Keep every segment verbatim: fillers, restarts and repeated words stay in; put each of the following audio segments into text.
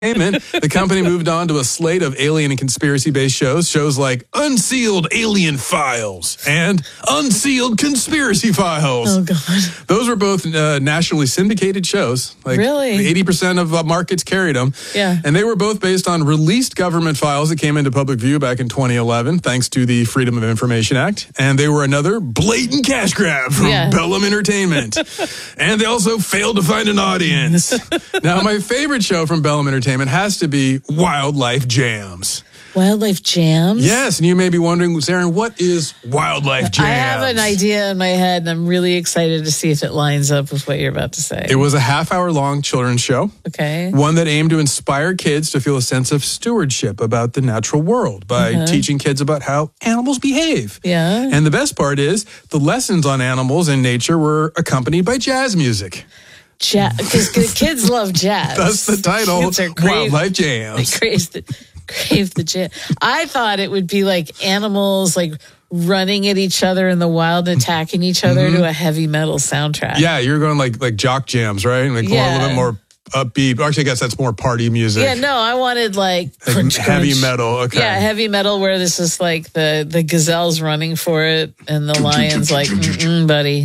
The company moved on to a slate of alien and conspiracy-based shows, shows like Unsealed Alien Files and Unsealed Conspiracy Files. Oh, God. Those were both uh, nationally syndicated shows. Like really? eighty percent of uh, markets carried them. Yeah. And they were both based on released government files that came into public view back in twenty eleven, thanks to the Freedom of Information Act. And they were another blatant cash grab from yeah. Bellum Entertainment. And they also failed to find an audience. Now, my favorite show from Bellum Entertainment has to be Wildlife Jams. Wildlife Jams? Yes, and you may be wondering, Zarin, what is Wildlife Jams? I have an idea in my head, and I'm really excited to see if it lines up with what you're about to say. It was a half-hour-long children's show. Okay. One that aimed to inspire kids to feel a sense of stewardship about the natural world by uh-huh. teaching kids about how animals behave. Yeah. And the best part is, the lessons on animals and nature were accompanied by jazz music. Jazz, because kids love jazz. That's the title. Kids are crave, Wildlife Jams. They crave the, crave the jazz. I thought it would be like animals like running at each other in the wild, attacking each other mm-hmm. to a heavy metal soundtrack. Yeah, you're going like like jock jams, right? Like yeah. more, a little bit more upbeat. Actually, I guess that's more party music. Yeah, no, I wanted like, like crunch, heavy crunch. metal. Okay. Yeah, heavy metal where this is like the the gazelle's running for it and the lion's like, mm-mm, buddy.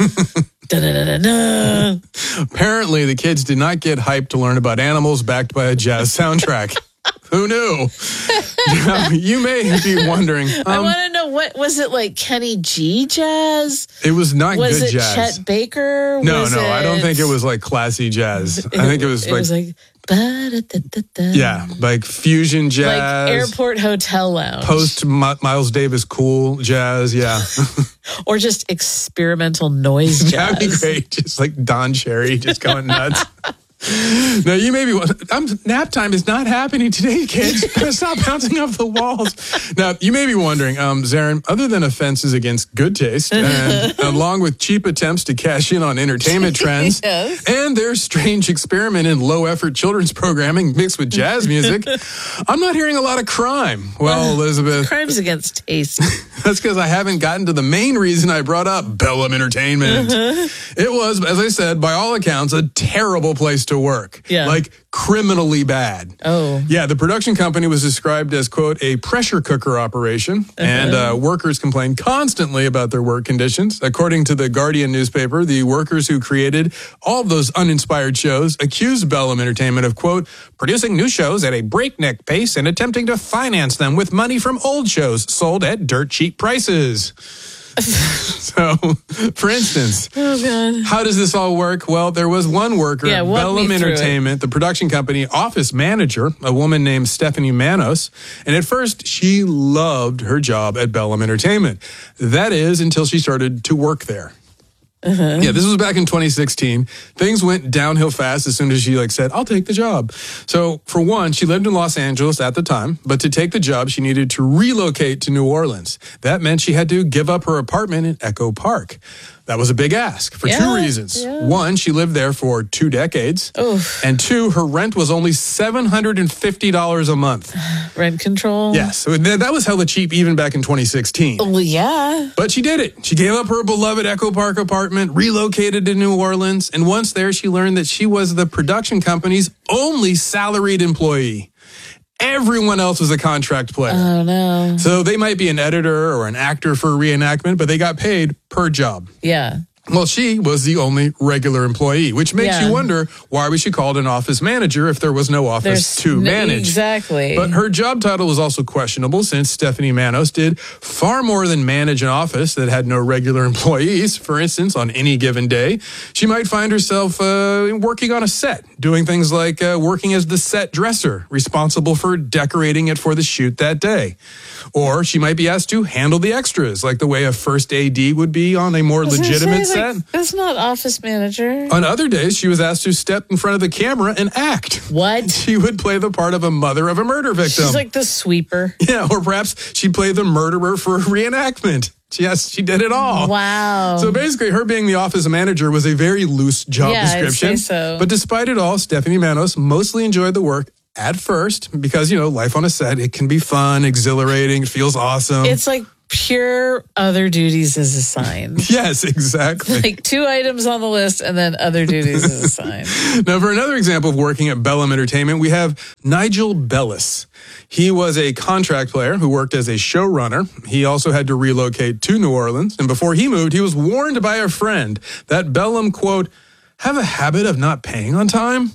Da, da, da, da, da. Apparently, the kids did not get hyped to learn about animals backed by a jazz soundtrack. Who knew? Now, you may be wondering. Um, I want to know, what was it like? Kenny G jazz? It was not was good it jazz. Chet Baker? No, was no, it... I don't think it was like classy jazz. It, I think it was it like. Was like ba-da-da-da-da. Yeah, like fusion jazz. Like Airport Hotel Lounge. Post Miles Davis cool jazz, yeah. Or just experimental noise jazz. That'd be great. Just like Don Cherry just going nuts. Now, you may be, I'm, nap time is not happening today, kids. Stop bouncing off the walls. Now, you may be wondering, um, Zarin, other than offenses against good taste, and along with cheap attempts to cash in on entertainment trends, yes. and their strange experiment in low-effort children's programming mixed with jazz music, I'm not hearing a lot of crime. Well, Elizabeth. Crimes against taste. That's because I haven't gotten to the main reason I brought up Bellum Entertainment. Uh-huh. It was, as I said, by all accounts, a terrible place to work. Yeah. Like criminally bad. Oh. Yeah, the production company was described as, quote, a pressure cooker operation. Uh-huh. And uh, workers complained constantly about their work conditions. According to the Guardian newspaper, the workers who created all of those uninspired shows accused Bellum Entertainment of, quote, producing new shows at a breakneck pace and attempting to finance them with money from old shows sold at dirt cheap prices. So, for instance, oh, God. How does this all work? Well, there was one worker yeah, at Bellum Entertainment, the production company office manager, a woman named Stephanie Manos. And at first, she loved her job at Bellum Entertainment. That is, until she started to work there. Uh-huh. Yeah, this was back in twenty sixteen. Things went downhill fast as soon as she like said, I'll take the job. So for one, she lived in Los Angeles at the time, but to take the job, she needed to relocate to New Orleans. That meant she had to give up her apartment in Echo Park. That was a big ask for yeah, two reasons. Yeah. One, she lived there for two decades. Oof. And two, her rent was only seven hundred fifty dollars a month. Rent control? Yes. That was hella cheap even back in twenty sixteen. Well, yeah. But she did it. She gave up her beloved Echo Park apartment, relocated to New Orleans, and once there, she learned that she was the production company's only salaried employee. Everyone else was a contract player. Oh, no. So they might be an editor or an actor for a reenactment, but they got paid per job. Yeah. Well, she was the only regular employee, which makes yeah. you wonder, why was she called an office manager if there was no office There's to manage? Exactly. But her job title was also questionable since Stephanie Manos did far more than manage an office that had no regular employees. For instance, on any given day, she might find herself uh, working on a set, doing things like uh, working as the set dresser, responsible for decorating it for the shoot that day. Or she might be asked to handle the extras, like the way a first A D would be on a more legitimate say, set. Like, that's not office manager. On other days, she was asked to step in front of the camera and act. What? She would play the part of a mother of a murder victim. She's like the sweeper. Yeah, or perhaps she'd play the murderer for a reenactment. Yes, she did it all. Wow. So basically, her being the office manager was a very loose job yeah, description. I'd say so. But despite it all, Stephanie Manos mostly enjoyed the work at first because, you know, life on a set, it can be fun, exhilarating, feels awesome. It's like pure other duties is assigned. Yes, exactly. Like two items on the list and then other duties is assigned. Now, for another example of working at Bellum Entertainment, we have Nigel Bellis. He was a contract player who worked as a showrunner. He also had to relocate to New Orleans. And before he moved, he was warned by a friend that Bellum, quote, have a habit of not paying on time.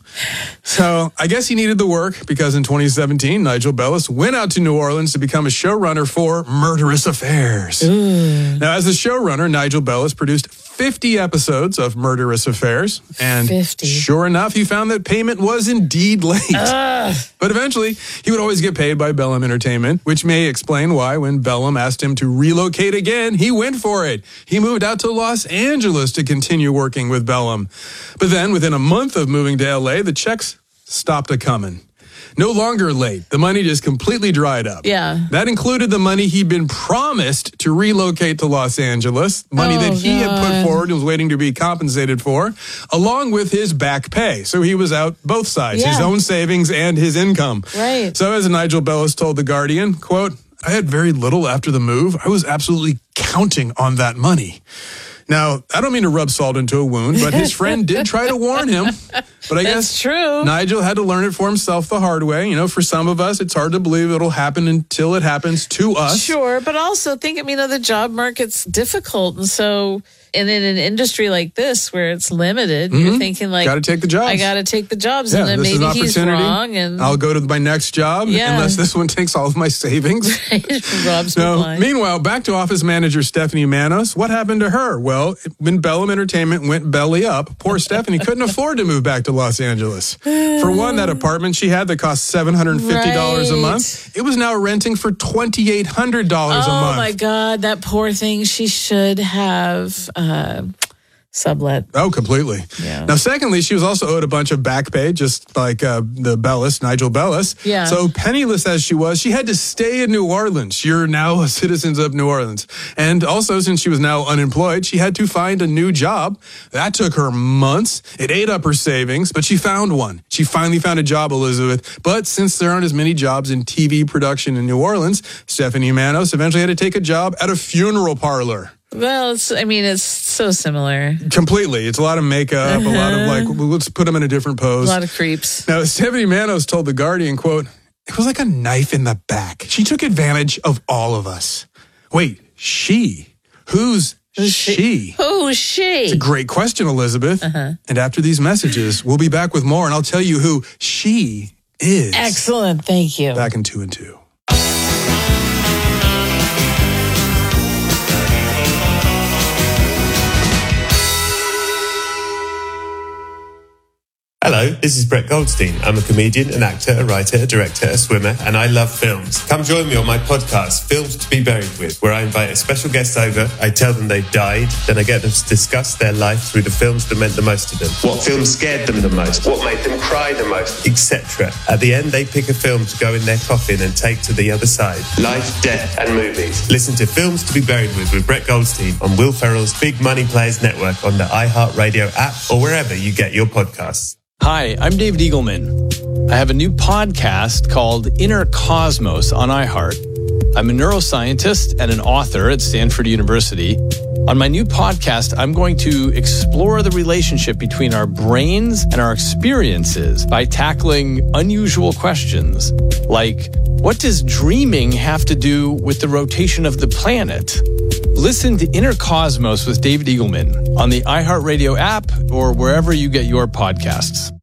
So I guess he needed the work because in twenty seventeen, Nigel Bellis went out to New Orleans to become a showrunner for Murderous Affairs. Ooh. Now, as a showrunner, Nigel Bellis produced fifty episodes of Murderous Affairs. And fifty. Sure enough, he found that payment was indeed late. Ugh. But eventually, he would always get paid by Bellum Entertainment, which may explain why when Bellum asked him to relocate again, he went for it. He moved out to Los Angeles to continue working with Bellum. But then, within a month of moving to L A, the checks stopped a-coming. No longer late. The money just completely dried up. Yeah. That included the money he'd been promised to relocate to Los Angeles, money oh, that he God. had put forward and was waiting to be compensated for, along with his back pay. So he was out both sides, yeah. his own savings and his income. Right. So as Nigel Bellis told The Guardian, quote, I had very little after the move. I was absolutely counting on that money. Now, I don't mean to rub salt into a wound, but his friend did try to warn him. But I That's guess true. Nigel had to learn it for himself the hard way. You know, for some of us, it's hard to believe it'll happen until it happens to us. Sure, but also think, I mean, you know, the job market's difficult. And so, and in an industry like this where it's limited, mm-hmm. you're thinking like, got to take the jobs. I got to take the jobs. Yeah, and then this maybe is an he's wrong. And I'll go to my next job yeah. unless this one takes all of my savings. Rob's now, meanwhile, back to office manager Stephanie Manos. What happened to her? Well, when Bellum Entertainment went belly up, poor Stephanie couldn't afford to move back to Los Angeles. For one, that apartment she had that cost seven hundred fifty dollars right. a month, it was now renting for twenty-eight hundred dollars oh a month. Oh my God, that poor thing. She should have uh, sublet. Oh, completely. Yeah. Now, secondly, she was also owed a bunch of back pay, just like uh, the Bellis, Nigel Bellis. Yeah. So penniless as she was, she had to stay in New Orleans. You're now a citizen of New Orleans. And also, since she was now unemployed, she had to find a new job. That took her months. It ate up her savings, but she found one. She finally found a job, Elizabeth. But since there aren't as many jobs in T V production in New Orleans, Stephanie Manos eventually had to take a job at a funeral parlor. Well, it's, I mean, it's so similar. Completely. It's a lot of makeup, uh-huh. a lot of like, let's put them in a different pose. A lot of creeps. Now, Stephanie Manos told The Guardian, quote, it was like a knife in the back. She took advantage of all of us. Wait, she? Who's Who's she? she? Who's she? It's a great question, Elizabeth. Uh-huh. And after these messages, we'll be back with more and I'll tell you who she is. Excellent. Thank you. Back in two and two. Hello, this is Brett Goldstein. I'm a comedian, an actor, a writer, a director, a swimmer, and I love films. Come join me on my podcast, Films to be Buried With, where I invite a special guest over, I tell them they've died, then I get them to discuss their life through the films that meant the most to them. What films scared them the most, what made them cry the most, et cetera. At the end, they pick a film to go in their coffin and take to the other side. Life, death, and movies. Listen to Films to be Buried With with Brett Goldstein on Will Ferrell's Big Money Players Network on the iHeartRadio app or wherever you get your podcasts. Hi, I'm David Eagleman. I have a new podcast called Inner Cosmos on iHeart. I'm a neuroscientist and an author at Stanford University. On my new podcast, I'm going to explore the relationship between our brains and our experiences by tackling unusual questions like, what does dreaming have to do with the rotation of the planet? Listen to Inner Cosmos with David Eagleman on the iHeartRadio app or wherever you get your podcasts.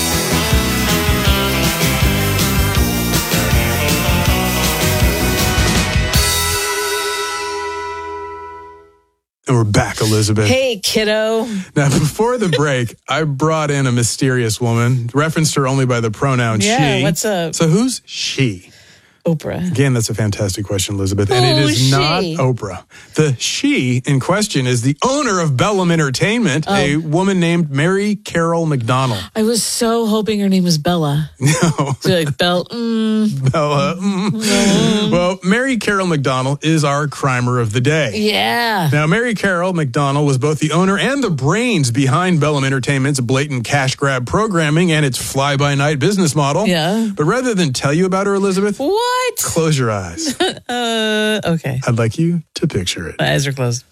And we're back, Elizabeth. Hey, kiddo. Now, before the break, I brought in a mysterious woman, referenced her only by the pronoun yeah, she. What's up? So who's she? Oprah. Again, that's a fantastic question, Elizabeth. Who and it is is not she? Oprah. The she in question is the owner of Bellum Entertainment, oh. a woman named Mary Carol McDonnell. I was so hoping her name was Bella. No. So like, Bell, mm. Bella. Mm. Mm. Well, Mary Carol McDonnell is our crimer of the day. Yeah. Now, Mary Carol McDonnell was both the owner and the brains behind Bellum Entertainment's blatant cash grab programming and its fly-by-night business model. Yeah. But rather than tell you about her, Elizabeth, what? What? Close your eyes. uh, okay. I'd like you to picture it. My eyes are closed.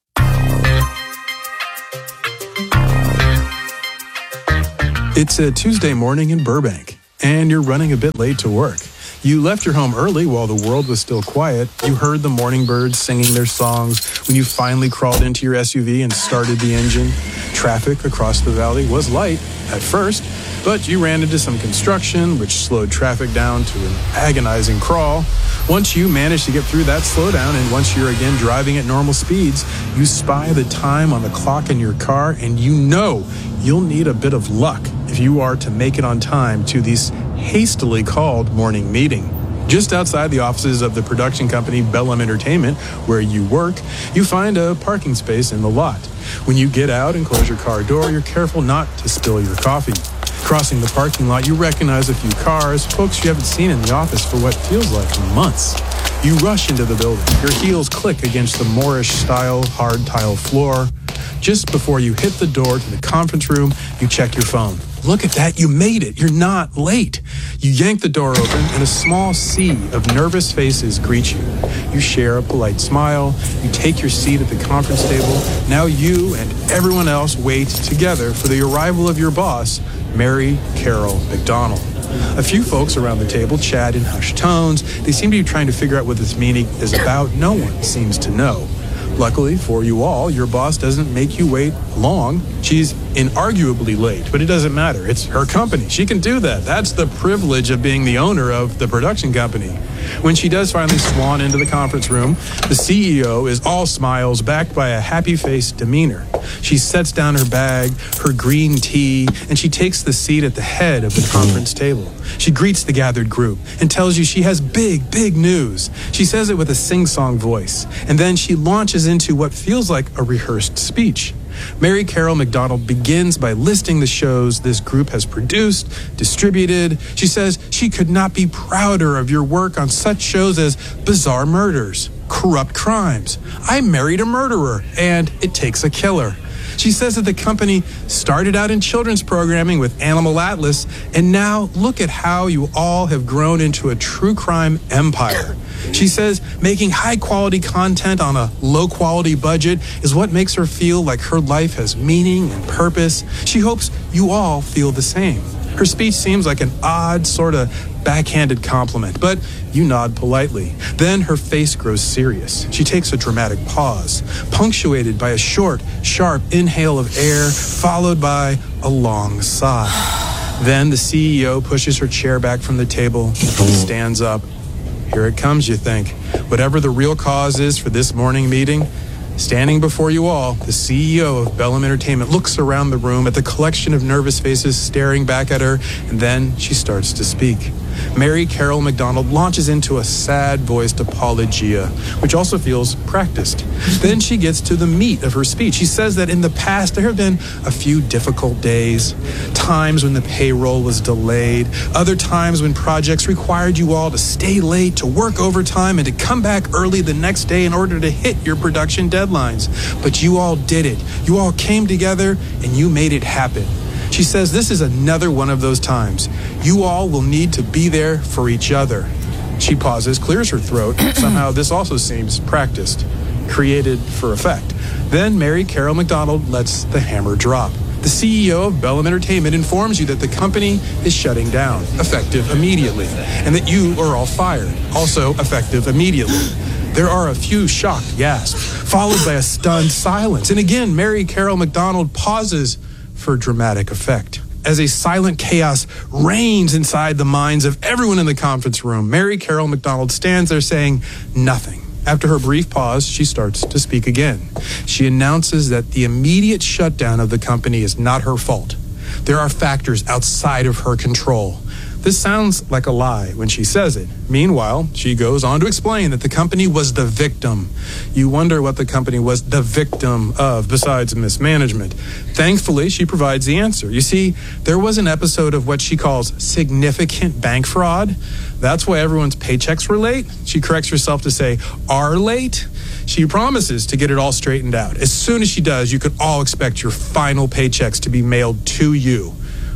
It's a Tuesday morning in Burbank, and you're running a bit late to work. You left your home early while the world was still quiet. You heard the morning birds singing their songs when you finally crawled into your S U V and started the engine. Traffic across the valley was light at first, but you ran into some construction, which slowed traffic down to an agonizing crawl. Once you managed to get through that slowdown, and once you're again driving at normal speeds, you spy the time on the clock in your car, and you know you'll need a bit of luck if you are to make it on time to this hastily called morning meeting. Just outside the offices of the production company Bellum Entertainment, where you work, you find a parking space in the lot. When you get out and close your car door, you're careful not to spill your coffee. Crossing the parking lot, you recognize a few cars, folks you haven't seen in the office for what feels like months. You rush into the building. Your heels click against the Moorish-style hard tile floor. Just before you hit the door to the conference room, you check your phone. Look at that, you made it. You're not late. You yank the door open, and a small sea of nervous faces greet you. You share a polite smile. You take your seat at the conference table. Now you and everyone else wait together for the arrival of your boss, Mary Carol McDonald. A few folks around the table chat in hushed tones. They seem to be trying to figure out what this meeting is about. No one seems to know. Luckily for you all, your boss doesn't make you wait long. She's inarguably late, but it doesn't matter. It's her company. She can do that. That's the privilege of being the owner of the production company. When she does finally swan into the conference room, the C E O is all smiles, backed by a happy-faced demeanor. She sets down her bag, her green tea, and she takes the seat at the head of the conference table. She greets the gathered group and tells you she has big, big news. She says it with a sing-song voice, and then she launches into what feels like a rehearsed speech. Mary Carol McDonald begins by listing the shows this group has produced, distributed. She says she could not be prouder of your work on such shows as Bizarre Murders, Corrupt Crimes, I Married a Murderer, and It Takes a Killer. She says that the company started out in children's programming with Animal Atlas, and now look at how you all have grown into a true crime empire. She says making high-quality content on a low-quality budget is what makes her feel like her life has meaning and purpose. She hopes you all feel the same. Her speech seems like an odd, sort of backhanded compliment, but you nod politely. Then her face grows serious. She takes a dramatic pause, punctuated by a short, sharp inhale of air, followed by a long sigh. Then the C E O pushes her chair back from the table and stands up. Here it comes, you think. Whatever the real cause is for this morning meeting, standing before you all, the C E O of Bellum Entertainment looks around the room at the collection of nervous faces staring back at her, and then she starts to speak. Mary Carol McDonald launches into a sad-voiced apologia, which also feels practiced. Then she gets to the meat of her speech. She says that in the past there have been a few difficult days, times when the payroll was delayed, other times when projects required you all to stay late, to work overtime, and to come back early the next day in order to hit your production deadlines. But you all did it. You all came together and you made it happen. She says this is another one of those times. You all will need to be there for each other. She pauses, clears her throat. Somehow this also seems practiced, created for effect. Then Mary Carol McDonald lets the hammer drop. The C E O of Bellum Entertainment informs you that the company is shutting down, effective immediately, and that you are all fired, also effective immediately. There are a few shocked gasps, followed by a stunned silence. And again, Mary Carol McDonald pauses for dramatic effect. As a silent chaos reigns inside the minds of everyone in the conference room, Mary Carol McDonald stands there saying nothing. After her brief pause, she starts to speak again. She announces that the immediate shutdown of the company is not her fault. There are factors outside of her control. This sounds like a lie when she says it. Meanwhile, she goes on to explain that the company was the victim. You wonder what the company was the victim of besides mismanagement. Thankfully, she provides the answer. You see, there was an episode of what she calls significant bank fraud. That's why everyone's paychecks were late. She corrects herself to say, are late. She promises to get it all straightened out. As soon as she does, you could all expect your final paychecks to be mailed to you.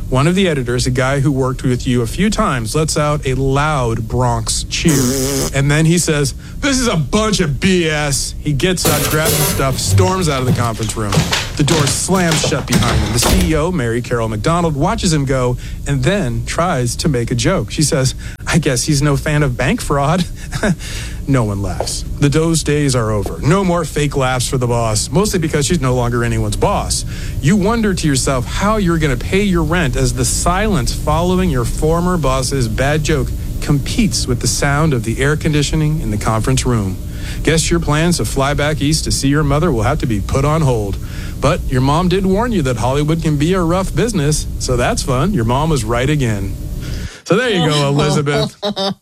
one of the editors, a guy who worked with you a few times, lets out a loud Bronx cheer. And then he says, "This is a bunch of B S." He gets up, grabs his stuff, storms out of the conference room. The door slams shut behind him. The C E O, Mary Carroll McDonald, watches him go and then tries to make a joke. She says, "I guess he's no fan of bank fraud." No one laughs. The those days are over. No more fake laughs for the boss, mostly because she's no longer anyone's boss. You wonder to yourself how you're going to pay your rent as the silence following your former boss's bad joke competes with the sound of the air conditioning in the conference room. Guess your plans to fly back east to see your mother will have to be put on hold. But your mom did warn you that Hollywood can be a rough business, so that's fun. Your mom was right again. So there you go, Elizabeth.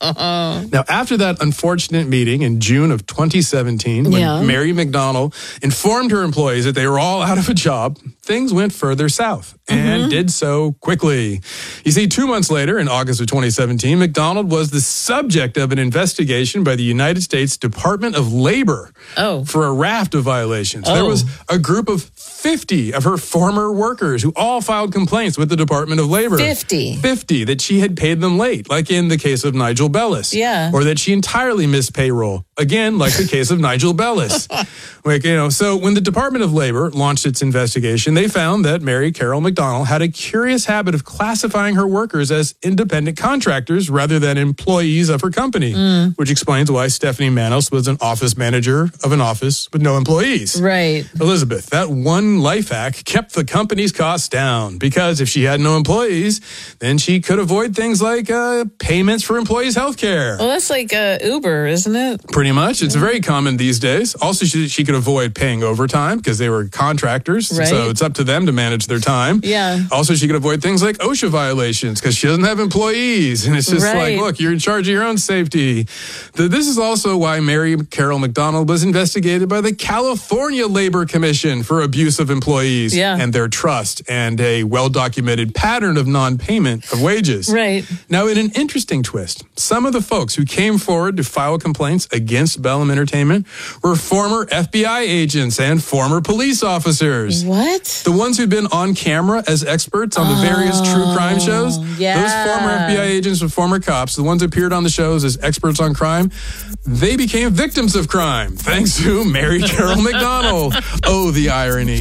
Now, after that unfortunate meeting in June of twenty seventeen, when Yeah. Mary McDonald informed her employees that they were all out of a job, things went further south and Mm-hmm. did so quickly. You see, two months later, in August of twenty seventeen, McDonald was the subject of an investigation by the United States Department of Labor Oh. for a raft of violations. There Oh. was a group of fifty of her former workers who all filed complaints with the Department of Labor. fifty. fifty that she had paid them late, like in the case of Nigel Bellis. Yeah. Or that she entirely missed payroll, again, like the case of Nigel Bellis. Like, you know, so when the Department of Labor launched its investigation, they found that Mary Carroll McDonald had a curious habit of classifying her workers as independent contractors rather than employees of her company, Mm. which explains why Stephanie Manos was an office manager of an office with no employees. Right. Elizabeth, that one life hack kept the company's costs down because if she had no employees, then she could avoid things like uh, payments for employees' health care. Well, that's like uh, Uber, isn't it? Pretty much. It's very common these days. Also, she, she could avoid paying overtime because they were contractors. Right. So it's up to them to manage their time. Yeah. Also, she could avoid things like OSHA violations because she doesn't have employees. And it's just Right. like, look, you're in charge of your own safety. The, this is also why Mary Carroll McDonald was investigated by the California Labor Commission for abuse of employees Yeah. and their trust and a well-documented pattern of non-payment of wages. Right. Now, in an interesting twist, some of the folks who came forward to file complaints against Bellum Entertainment were former F B I agents and former police officers. What? The ones who'd been on camera as experts on the various true crime shows. yeah. Those former F B I agents and former cops, the ones who appeared on the shows as experts on crime, they became victims of crime, thanks to Mary Carroll McDonald. Oh, the irony.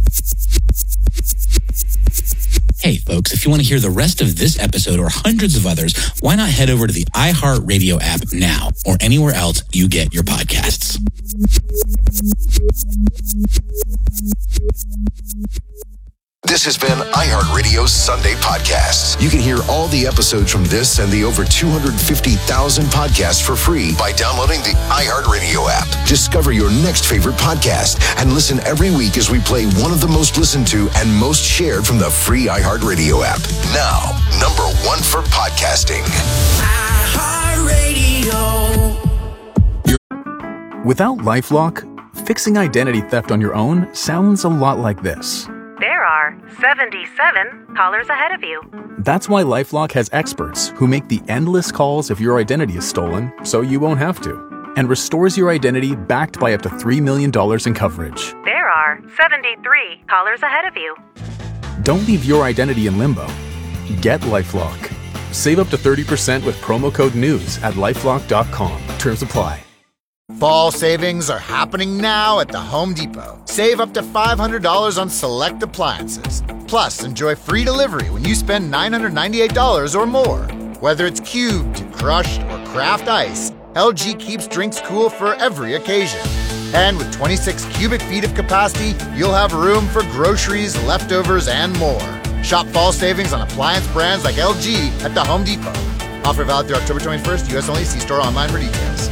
Hey, folks, if you want to hear the rest of this episode or hundreds of others, why not head over to the iHeartRadio app now or anywhere else you get your podcasts? This has been iHeartRadio's Sunday Podcasts. You can hear all the episodes from this and the over two hundred fifty thousand podcasts for free by downloading the iHeartRadio app. Discover your next favorite podcast and listen every week as we play one of the most listened to and most shared from the free iHeartRadio app. Now, number one for podcasting. Without LifeLock, fixing identity theft on your own sounds a lot like this. There are seventy-seven callers ahead of you. That's why LifeLock has experts who make the endless calls if your identity is stolen so you won't have to, and restores your identity backed by up to three million dollars in coverage. There are seventy-three callers ahead of you. Don't leave your identity in limbo. Get LifeLock. Save up to thirty percent with promo code NEWS at lifelock dot com. Terms apply. Fall savings are happening now at the Home Depot. Save up to five hundred dollars on select appliances. Plus, enjoy free delivery when you spend nine hundred ninety-eight dollars or more. Whether it's cubed, crushed, or craft ice, L G keeps drinks cool for every occasion. And with twenty-six cubic feet of capacity, you'll have room for groceries, leftovers, and more. Shop fall savings on appliance brands like L G at the Home Depot. Offer valid through October twenty-first, U S only. See store online for details.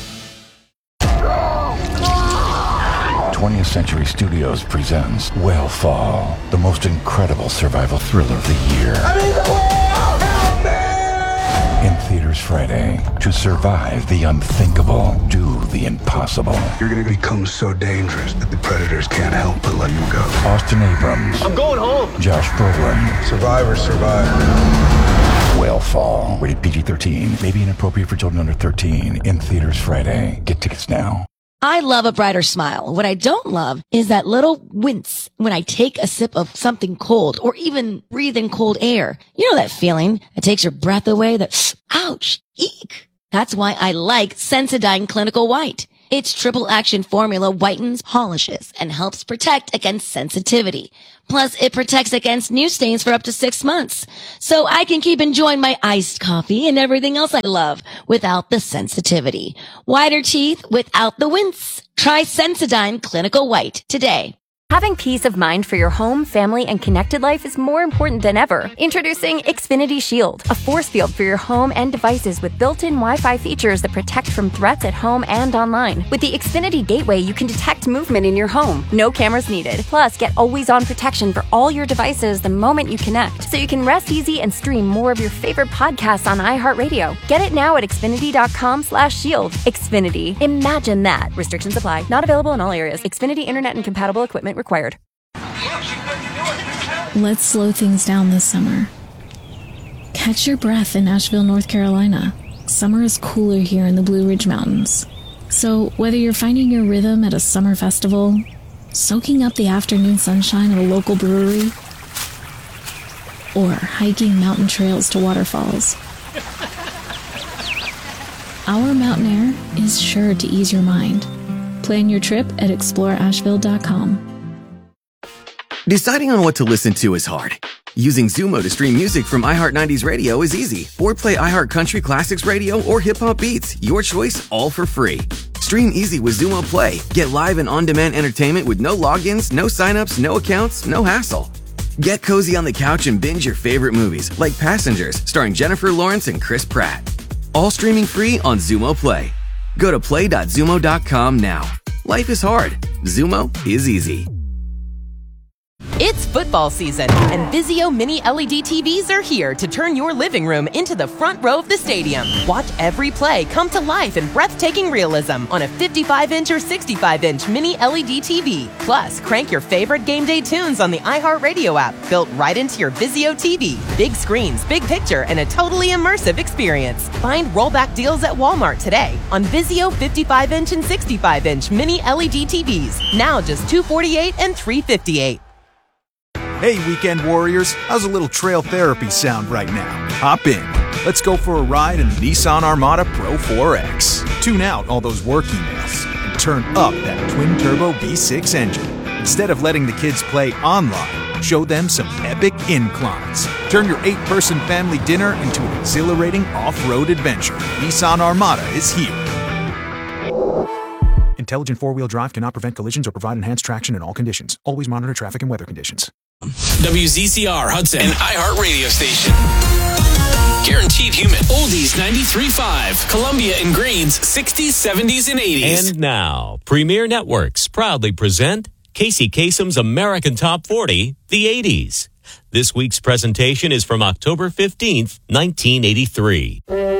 twentieth Century Studios presents Whalefall, the most incredible survival thriller of the year. I'm in the whale! Help me! In theaters Friday. To survive the unthinkable, do the impossible. You're gonna become so dangerous that the predators can't help but let you go. Austin Abrams. I'm going home. Josh Brolin. Survivors survive. Whalefall. Rated P G thirteen. May be inappropriate for children under thirteen. In theaters Friday. Get tickets now. I love a brighter smile. What I don't love is that little wince when I take a sip of something cold or even breathe in cold air. You know that feeling that takes your breath away, that, ouch, eek. That's why I like Sensodyne Clinical White. Its triple action formula whitens, polishes, and helps protect against sensitivity. Plus, it protects against new stains for up to six months. So I can keep enjoying my iced coffee and everything else I love without the sensitivity. Whiter teeth without the wince. Try Sensodyne Clinical White today. Having peace of mind for your home, family, and connected life is more important than ever. Introducing Xfinity Shield, a force field for your home and devices with built-in Wi-Fi features that protect from threats at home and online. With the Xfinity Gateway, you can detect movement in your home. No cameras needed. Plus, get always-on protection for all your devices the moment you connect, so you can rest easy and stream more of your favorite podcasts on iHeartRadio. Get it now at Xfinity.com slash shield. Xfinity. Imagine that. Restrictions apply. Not available in all areas. Xfinity Internet and compatible equipment required. Let's slow things down this summer. Catch your breath in Asheville, North Carolina. Summer is cooler here in the Blue Ridge Mountains. So whether you're finding your rhythm at a summer festival, soaking up the afternoon sunshine at a local brewery, or hiking mountain trails to waterfalls, our mountain air is sure to ease your mind. Plan your trip at explore asheville dot com. Deciding on what to listen to is hard. Using Zumo to stream music from iHeart nineties Radio is easy. Or play iHeart Country Classics Radio or Hip Hop Beats. Your choice, all for free. Stream easy with Zumo Play. Get live and on-demand entertainment with no logins, no signups, no accounts, no hassle. Get cozy on the couch and binge your favorite movies, like Passengers, starring Jennifer Lawrence and Chris Pratt. All streaming free on Zumo Play. Go to play dot zumo dot com now. Life is hard. Zumo is easy. It's football season, and Vizio Mini L E D T Vs are here to turn your living room into the front row of the stadium. Watch every play come to life in breathtaking realism on a fifty-five inch or sixty-five inch Mini L E D T V. Plus, crank your favorite game day tunes on the iHeartRadio app, built right into your Vizio T V. Big screens, big picture, and a totally immersive experience. Find rollback deals at Walmart today on Vizio fifty-five inch and sixty-five inch Mini L E D T Vs. Now just two hundred forty-eight dollars and three hundred fifty-eight dollars. Hey, weekend warriors, how's a little trail therapy sound right now? Hop in. Let's go for a ride in the Nissan Armada Pro four X. Tune out all those work emails and turn up that twin-turbo V six engine. Instead of letting the kids play online, show them some epic inclines. Turn your eight-person family dinner into an exhilarating off-road adventure. Nissan Armada is here. Intelligent four-wheel drive cannot prevent collisions or provide enhanced traction in all conditions. Always monitor traffic and weather conditions. W Z C R Hudson, an iHeart radio station. Guaranteed human. Oldies ninety-three point five, Columbia and Greens, sixties, seventies, and eighties. And now, Premier Networks proudly present Casey Kasem's American Top forty, the eighties. This week's presentation is from October fifteenth, nineteen eighty-three.